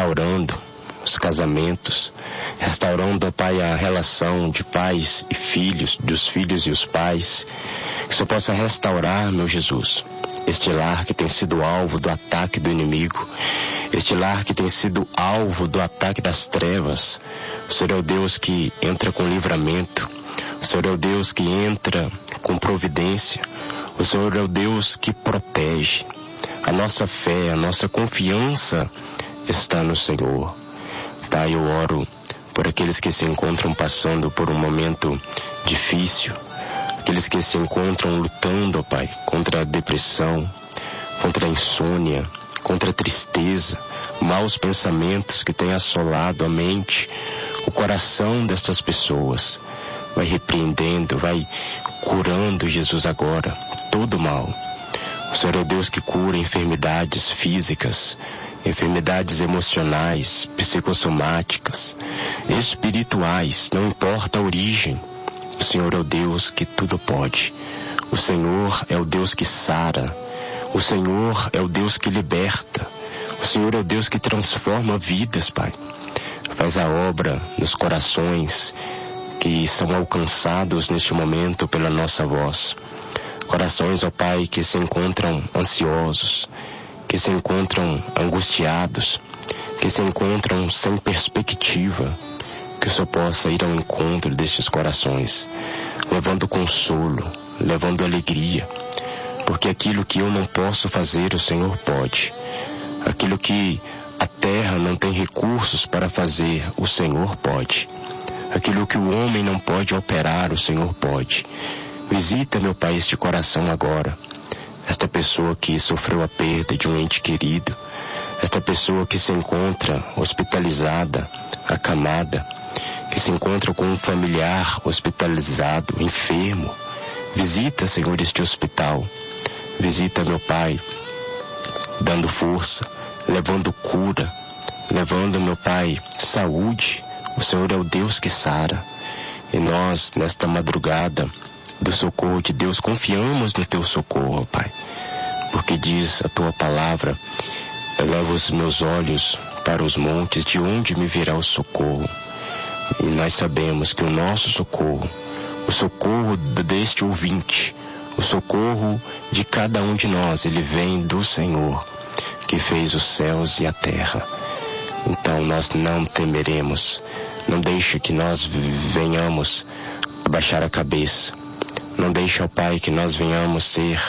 restaurando os casamentos, restaurando, ó Pai, a relação de pais e filhos, dos filhos e os pais. Que o Senhor possa restaurar, meu Jesus, este lar que tem sido alvo do ataque do inimigo, este lar que tem sido alvo do ataque das trevas. O Senhor é o Deus que entra com livramento, o Senhor é o Deus que entra com providência, o Senhor é o Deus que protege. A nossa fé, a nossa confiança está no Senhor. Pai, eu oro por aqueles que se encontram passando por um momento difícil, aqueles que se encontram lutando, ó Pai, contra a depressão, contra a insônia, contra a tristeza, maus pensamentos que têm assolado a mente, o coração destas pessoas. Vai repreendendo, vai curando, Jesus, agora todo mal. O Senhor é o Deus que cura enfermidades físicas, enfermidades emocionais, psicossomáticas, espirituais, não importa a origem. O Senhor é o Deus que tudo pode. O Senhor é o Deus que sara. O Senhor é o Deus que liberta. O Senhor é o Deus que transforma vidas, Pai. Faz a obra nos corações que são alcançados neste momento pela nossa voz. Corações, ó Pai, que se encontram ansiosos, que se encontram angustiados, que se encontram sem perspectiva. Que o Senhor possa ir ao encontro destes corações, levando consolo, levando alegria, porque aquilo que eu não posso fazer, o Senhor pode. Aquilo que a terra não tem recursos para fazer, o Senhor pode. Aquilo que o homem não pode operar, o Senhor pode. Visita, meu Pai, este coração agora. Esta pessoa que sofreu a perda de um ente querido, esta pessoa que se encontra hospitalizada, acamada, que se encontra com um familiar hospitalizado, enfermo. Visita, Senhor, este hospital. Visita, meu Pai, dando força, levando cura, levando, meu Pai, saúde. O Senhor é o Deus que sara. E nós, nesta madrugada do socorro de Deus, confiamos no Teu socorro, Pai. Porque diz a Tua palavra: eleva os meus olhos para os montes, de onde me virá o socorro? E nós sabemos que o nosso socorro, o socorro deste ouvinte, o socorro de cada um de nós, ele vem do Senhor, que fez os céus e a terra. Então nós não temeremos. Não deixe que nós venhamos abaixar a cabeça. Não deixe, ó Pai, que nós venhamos ser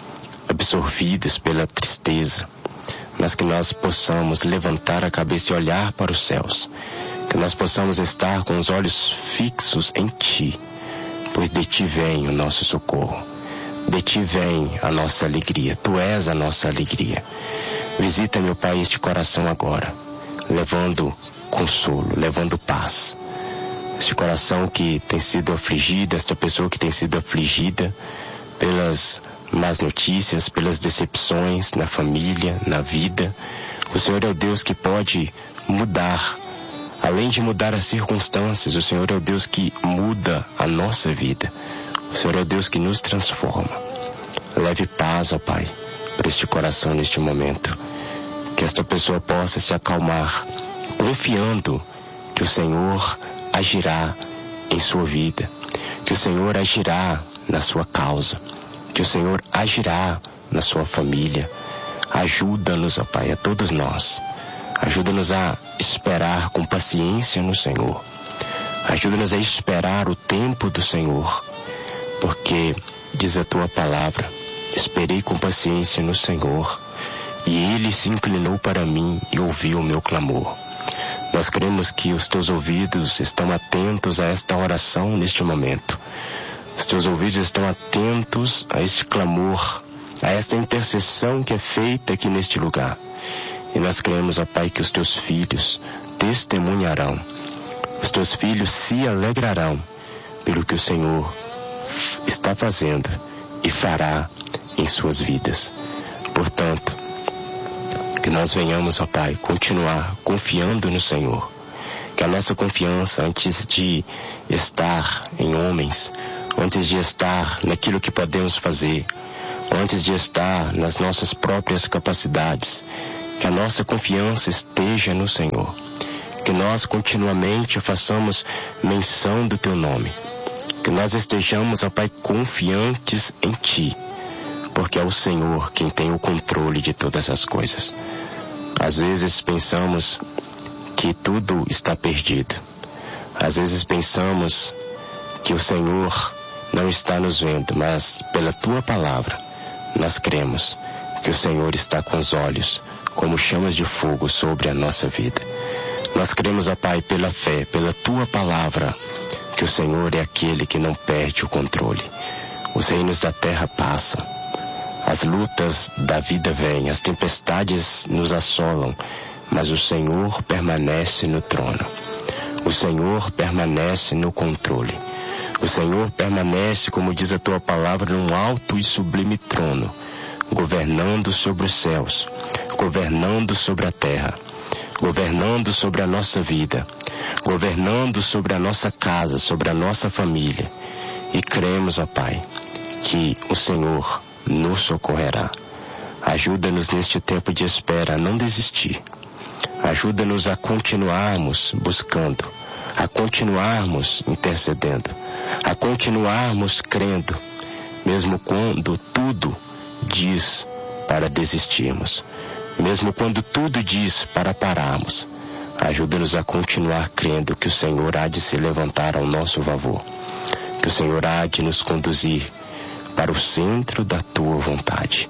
absorvidos pela tristeza, mas que nós possamos levantar a cabeça e olhar para os céus. Que nós possamos estar com os olhos fixos em Ti, pois de Ti vem o nosso socorro. De Ti vem a nossa alegria. Tu és a nossa alegria. Visita, meu Pai, este coração agora, levando consolo, levando paz. Este coração que tem sido afligido, esta pessoa que tem sido afligida pelas más notícias, pelas decepções na família, na vida. O Senhor é o Deus que pode mudar. Além de mudar as circunstâncias, o Senhor é o Deus que muda a nossa vida. O Senhor é o Deus que nos transforma. Leve paz, ó Pai, para este coração neste momento. Que esta pessoa possa se acalmar, confiando que o Senhor agirá em sua vida, que o Senhor agirá na sua causa, que o Senhor agirá na sua família. Ajuda-nos, ó Pai, a todos nós. Ajuda-nos a esperar com paciência no Senhor. Ajuda-nos a esperar o tempo do Senhor, porque diz a Tua palavra: esperei com paciência no Senhor, e Ele se inclinou para mim e ouviu o meu clamor. Nós cremos que os Teus ouvidos estão atentos a esta oração neste momento. Os Teus ouvidos estão atentos a este clamor, a esta intercessão que é feita aqui neste lugar. E nós cremos, ó Pai, que os Teus filhos testemunharão. Os Teus filhos se alegrarão pelo que o Senhor está fazendo e fará em suas vidas. Portanto, que nós venhamos, ó Pai, continuar confiando no Senhor. Que a nossa confiança, antes de estar em homens, antes de estar naquilo que podemos fazer, antes de estar nas nossas próprias capacidades, que a nossa confiança esteja no Senhor, que nós continuamente façamos menção do Teu nome, que nós estejamos, ó Pai, confiantes em Ti, porque é o Senhor quem tem o controle de todas as coisas. Às vezes pensamos que tudo está perdido. Às vezes pensamos que o Senhor não está nos vendo, mas pela Tua palavra nós cremos que o Senhor está com os olhos como chamas de fogo sobre a nossa vida. Nós cremos, ó Pai, pela fé, pela Tua palavra, que o Senhor é aquele que não perde o controle. Os reinos da terra passam, as lutas da vida vêm, as tempestades nos assolam, mas o Senhor permanece no trono. O Senhor permanece no controle. O Senhor permanece, como diz a Tua palavra, num alto e sublime trono, governando sobre os céus, governando sobre a terra, governando sobre a nossa vida, governando sobre a nossa casa, sobre a nossa família. E cremos, ó Pai, que o Senhor nos socorrerá. Ajuda-nos neste tempo de espera a não desistir. Ajuda-nos a continuarmos buscando, a continuarmos intercedendo, a continuarmos crendo, mesmo quando tudo diz para desistirmos, mesmo quando tudo diz para pararmos. Ajuda-nos a continuar crendo que o Senhor há de se levantar ao nosso favor, que o Senhor há de nos conduzir para o centro da Tua vontade.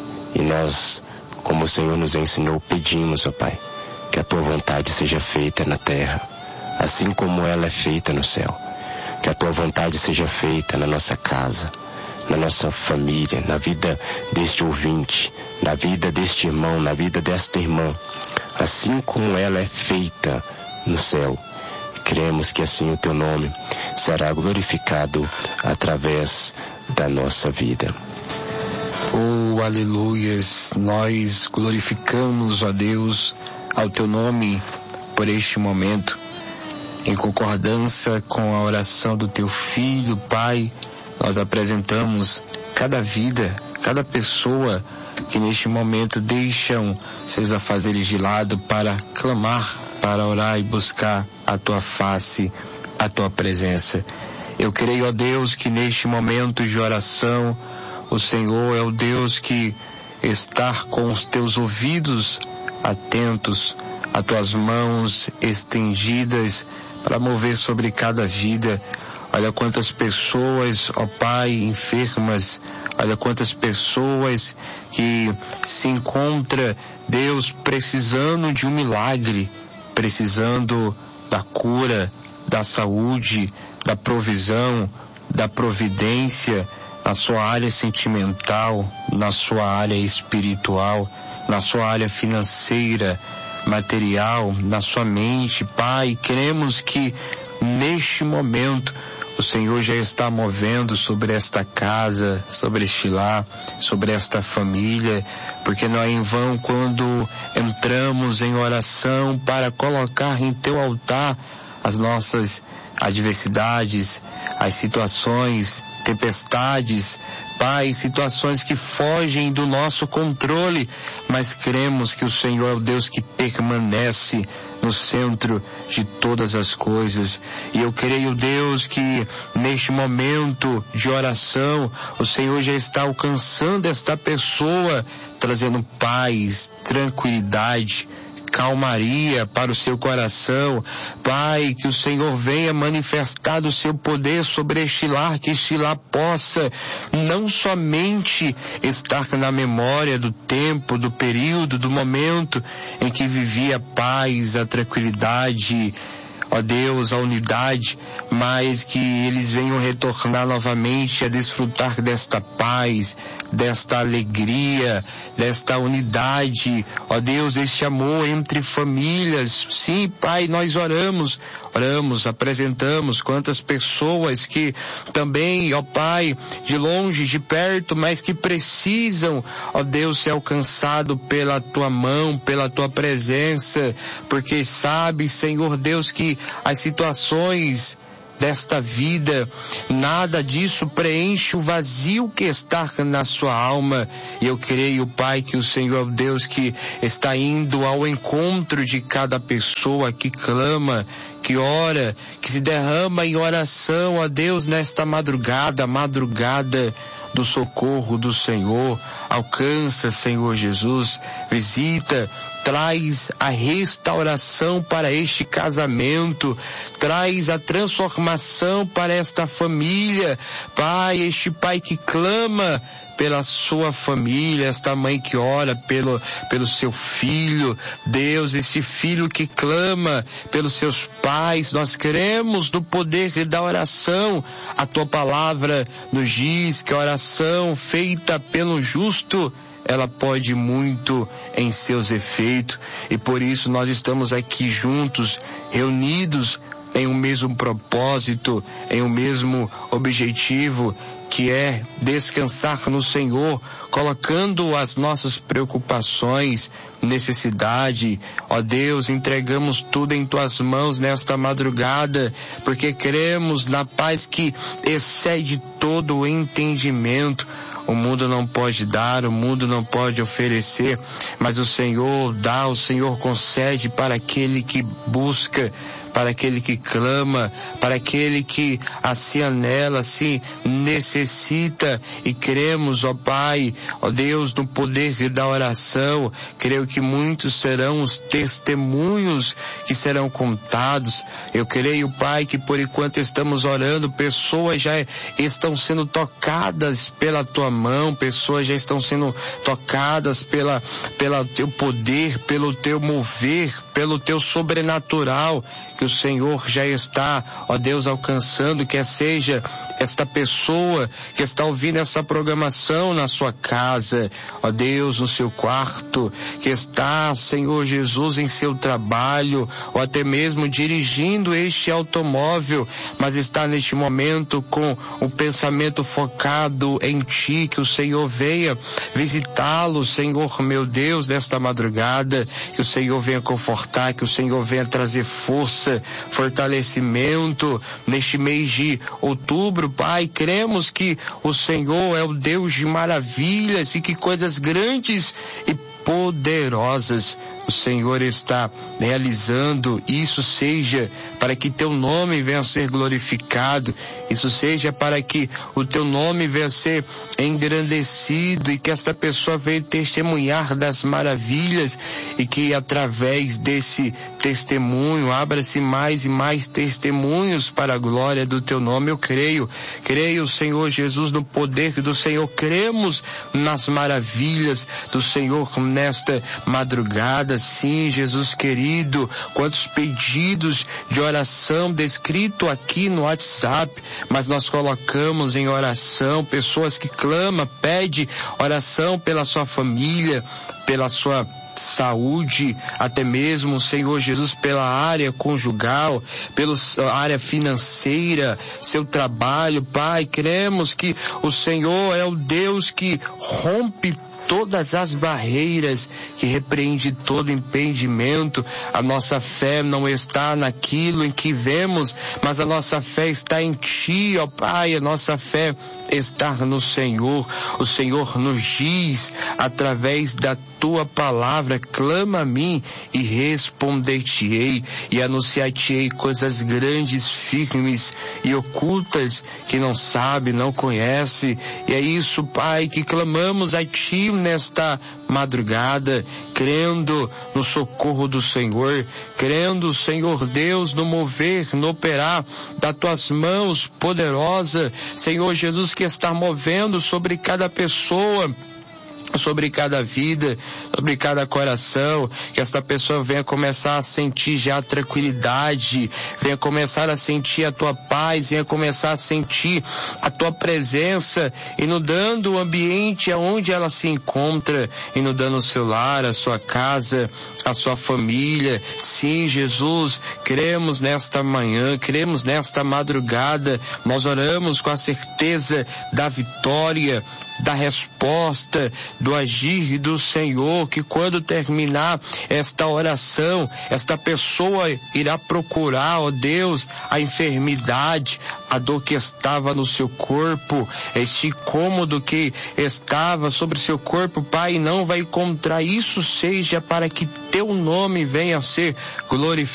E nós, como o Senhor nos ensinou, pedimos, ó Pai, que a Tua vontade seja feita na terra, assim como ela é feita no céu. Que a Tua vontade seja feita na nossa casa, na nossa família, na vida deste ouvinte, na vida deste irmão, na vida desta irmã, assim como ela é feita no céu. Cremos que assim o Teu nome será glorificado através da nossa vida. Oh, aleluias! Nós glorificamos, ó Deus, ao Teu nome por este momento, em concordância com a oração do Teu Filho, Pai. Nós apresentamos cada vida, cada pessoa que neste momento deixam seus afazeres de lado para clamar, para orar e buscar a Tua face, a Tua presença. Eu creio, ó Deus, que neste momento de oração, o Senhor é o Deus que está com os Teus ouvidos atentos, as Tuas mãos estendidas para mover sobre cada vida. Olha quantas pessoas, ó Pai, enfermas. Olha quantas pessoas que se encontram, Deus, precisando de um milagre, precisando da cura, da saúde, da provisão, da providência, na sua área sentimental, na sua área espiritual, na sua área financeira, material, na sua mente. Pai, queremos que neste momento o Senhor já está movendo sobre esta casa, sobre este lar, sobre esta família, porque não é em vão quando entramos em oração para colocar em Teu altar as nossas adversidades, as situações, tempestades, Pai, situações que fogem do nosso controle, mas cremos que o Senhor é o Deus que permanece no centro de todas as coisas. E eu creio, Deus, que neste momento de oração, o Senhor já está alcançando esta pessoa, trazendo paz, tranquilidade, calmaria para o seu coração. Pai, que o Senhor venha manifestar o seu poder sobre este lar, que este lar possa não somente estar na memória do tempo, do período, do momento em que vivia a paz, a tranquilidade, ó Deus, a unidade, mas que eles venham retornar novamente a desfrutar desta paz, desta alegria, desta unidade, ó Deus, este amor entre famílias. Sim, Pai, nós oramos, apresentamos quantas pessoas que também, ó Pai, de longe, de perto, mas que precisam, ó Deus, ser alcançado pela Tua mão, pela Tua presença, porque sabe, Senhor Deus, que as situações desta vida. Nada disso preenche o vazio que está na sua alma. E eu creio, Pai, que o Senhor é o Deus que está indo ao encontro de cada pessoa que clama, que ora, que se derrama em oração, ó Deus, nesta madrugada do socorro do Senhor. Alcança, Senhor Jesus, visita, traz a restauração para este casamento, traz a transformação para esta família. Pai, este pai que clama pela sua família, esta mãe que ora pelo seu filho, Deus, esse filho que clama pelos seus pais. Nós queremos no poder da oração. A tua palavra nos diz que a oração feita pelo justo, ela pode muito em seus efeitos, e por isso nós estamos aqui juntos, reunidos em um mesmo propósito, em um mesmo objetivo, que é descansar no Senhor, colocando as nossas preocupações, necessidade. Ó Deus, entregamos tudo em tuas mãos nesta madrugada, porque cremos na paz que excede todo o entendimento. O mundo não pode dar, o mundo não pode oferecer, mas o Senhor dá, o Senhor concede para aquele que busca, para aquele que clama, para aquele que assim anela, assim necessita. E cremos, ó Pai, ó Deus, no poder da oração. Creio que muitos serão os testemunhos que serão contados. Eu creio, Pai, que por enquanto estamos orando, pessoas já estão sendo tocadas pela tua mão, pessoas já estão sendo tocadas pelo teu poder, pelo teu mover, pelo teu sobrenatural, que o Senhor já está, ó Deus, alcançando. Quer seja esta pessoa que está ouvindo essa programação na sua casa, ó Deus, no seu quarto, que está, Senhor Jesus, em seu trabalho, ou até mesmo dirigindo este automóvel, mas está neste momento com o pensamento focado em Ti. Que o Senhor venha visitá-lo, Senhor meu Deus, nesta madrugada, que o Senhor venha confortar, que o Senhor venha trazer força, fortalecimento neste mês de outubro. Pai, cremos que o Senhor é o Deus de maravilhas e que coisas grandes e poderosas o Senhor está realizando. Isso seja para que teu nome venha a ser glorificado, isso seja para que o teu nome venha a ser engrandecido, e que esta pessoa venha testemunhar das maravilhas, e que através desse testemunho abra-se mais e mais testemunhos para a glória do teu nome. Eu creio, Senhor Jesus, no poder do Senhor. Cremos nas maravilhas do Senhor nesta madrugada. Sim, Jesus querido, quantos pedidos de oração descrito aqui no WhatsApp, mas nós colocamos em oração pessoas que clamam, pede oração pela sua família, pela sua saúde, até mesmo, Senhor Jesus, pela área conjugal, pela área financeira, seu trabalho. Pai, cremos que o Senhor é o Deus que rompe todas as barreiras, que repreende todo impedimento. A nossa fé não está naquilo em que vemos, mas a nossa fé está em Ti, ó Pai. A nossa fé está no Senhor. O Senhor nos diz, através da Tua palavra, clama a mim e responder-te-ei, e anunciar-te-ei coisas grandes, firmes e ocultas, que não sabe, não conhece. E é isso, Pai, que clamamos a Ti nesta madrugada, crendo no socorro do Senhor, crendo, Senhor Deus, no mover, no operar das Tuas mãos poderosa, Senhor Jesus, que está movendo sobre cada pessoa, sobre cada vida, sobre cada coração. Que esta pessoa venha começar a sentir já a tranquilidade, venha começar a sentir a Tua paz, venha começar a sentir a Tua presença, inundando o ambiente aonde ela se encontra, inundando o seu lar, a sua casa, a sua família. Sim, Jesus, cremos nesta manhã, cremos nesta madrugada, nós oramos com a certeza da vitória, da resposta, do agir do Senhor, que quando terminar esta oração, esta pessoa irá procurar, ó Deus, a enfermidade, a dor que estava no seu corpo, este incômodo que estava sobre seu corpo, Pai, não vai encontrar. Isso seja para que teu nome venha a ser glorificado